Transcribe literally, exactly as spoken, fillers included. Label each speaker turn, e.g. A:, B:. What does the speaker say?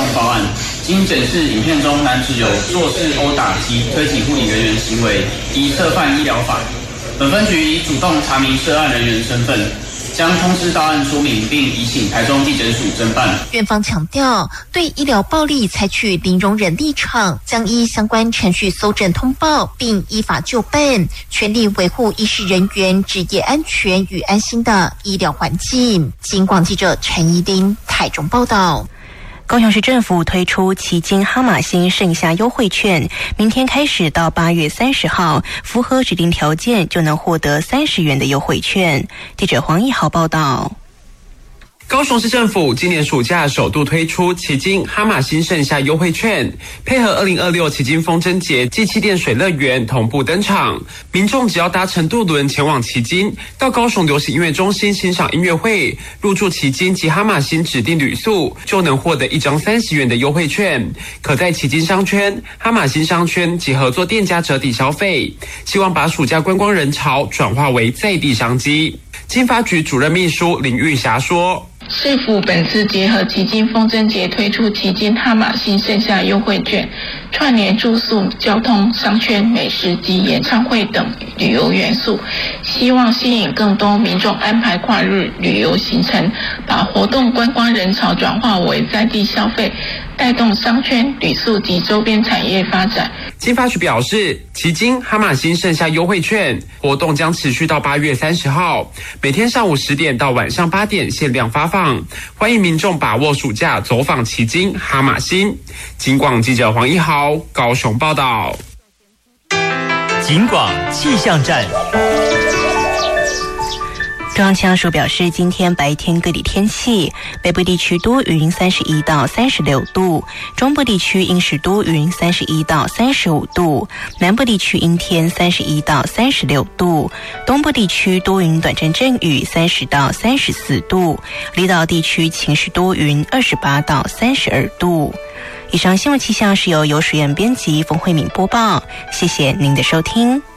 A: 动报案，经检视影片中男子有做事殴打及推挤护理人员行为，宜涉犯医疗法。本分局已主动查明涉案人员身份，将通知到案说明，并移请台中地检署侦办。
B: 院方强调，对医疗暴力采取零容忍立场，将依相关程序搜证通报，并依法就办，全力维护医事人员职业安全与安心的医疗环境。警广记者陈怡琳台中报道。
C: 高雄市政府推出旗津哈马星盛夏优惠券，明天开始到八月三十号，符合指定条件就能获得三十元的优惠券。记者黄义豪报道。
D: 高雄市政府今年暑假首度推出旗津哈马星盛夏优惠券，配合二零二六旗津风筝节暨气垫水乐园同步登场。民众只要搭乘渡轮前往旗津，到高雄流行音乐中心欣赏音乐会，入住旗津及哈马星指定旅宿，就能获得一张三十元的优惠券，可在旗津商圈、哈马星商圈及合作店家折抵消费，希望把暑假观光人潮转化为在地商机。经发局主任秘书林玉霞说，
E: 市府本次结合旗津风筝节推出旗津哈马星盛夏优惠券，串联住宿、交通、商圈、美食及演唱会等旅游元素，希望吸引更多民众安排跨日旅游行程，把活动观光人潮转化为在地消费，带动商圈、旅宿及周边产业发展。
D: 经发局表示，旗津哈马星盛夏优惠券活动将持续到八月三十号，每天上午十点到晚上八点限量发放，欢迎民众把握暑假走访旗津哈马星。警广记者黄一豪高雄报道。
F: 警广气象站。
C: 中央气象署表示，今天白天各地天气，北部地区多云三十一到三十六度，中部地区阴时多云三十一到三十五度，南部地区阴天三十一到三十六度，东部地区多云短暂阵雨三十到三十四度，离岛地区晴时多云二十八到三十二度。以上新闻气象是由有水源编辑冯慧敏播报，谢谢您的收听。